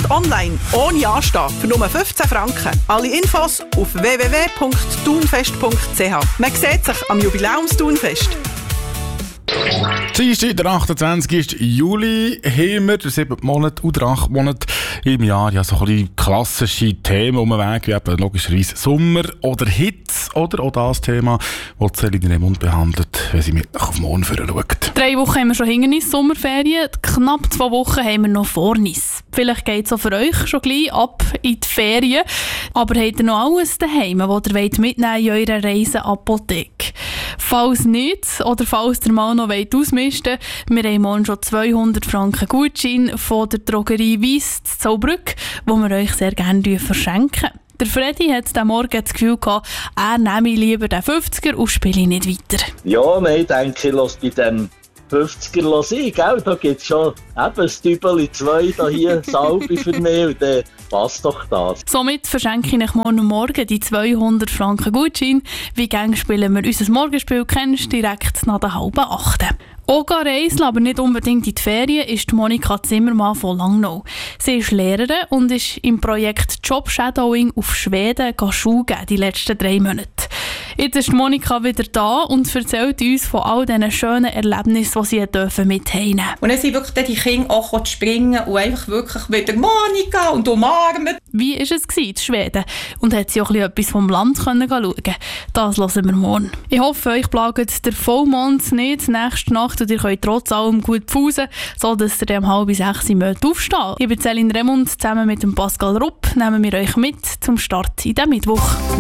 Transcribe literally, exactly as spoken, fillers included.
und online, ohne Anstehen, für nur fünfzehn Franken. Alle Infos auf w w w punkt tunfest punkt c h. Man sieht sich am Jubiläumstunfest. Dienstag, der achtundzwanzigsten Juli, haben wir den siebten Monat und den achten Monat im Jahr. Ja, so ein bisschen klassische Themen um den Weg, wie eben logischerweise Sommer oder Hitze oder auch das Thema, das Celine Remund behandelt, wenn sie mit nach auf morgen schaut. Drei Wochen haben wir schon hinter uns Sommerferien, knapp zwei Wochen haben wir noch vor uns. Vielleicht geht es auch für euch schon gleich ab in die Ferien, aber habt ihr noch alles daheim, das ihr mitnehmen wollt in eurer Reiseapotheke? Falls nicht, oder falls ihr mal noch ausmisten wollt, wir haben morgen schon zweihundert Franken Gutschein von der Drogerie Weiss zu Zollbrück, wo wir euch sehr gerne verschenken. Der Freddy hat diesen Morgen das Gefühl gehabt, er nehme lieber den fünfziger und spiele nicht weiter. Ja, nein, ich denke, ich lasse bei dem fünfziger sein, gell? Da gibt es schon eben ein Tübeli zwei da hier, Salbe für mich, und dann passt doch das. Somit verschenke ich euch morgen Morgen die zweihundert Franken Gutschein. Wie gerne spielen wir unser Morgenspiel, kennst du direkt nach der halben achten. Auch reisen, aber nicht unbedingt in die Ferien, ist Monika Zimmermann von Langnau. Sie ist Lehrerin und ist im Projekt Job Shadowing auf Schweden Schule geben, die letzten drei Monate. Jetzt ist Monika wieder da und erzählt uns von all diesen schönen Erlebnissen, die sie dürfen mit heimnehmen. Und dann sind wirklich die Kinder auch springen und einfach wirklich wieder Monika und umarmen. Wie war es in Schweden? Und hat sie auch etwas vom Land können schauen? Das hören wir morgen. Ich hoffe, euch plagt der Vollmond nicht nächste Nacht und ihr könnt trotz allem gut pfusen, sodass ihr um halb sechs aufstehen könnt. Ich bin Celine Remund, zusammen mit dem Pascal Rupp nehmen wir euch mit zum Start in diesem Mittwoch.